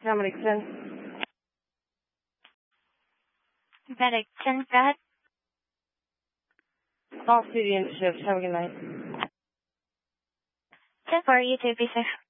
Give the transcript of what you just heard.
Paramedic 10. Medic 10, go ahead. All city in shift. Have a good night. 10-4, you too, be safe.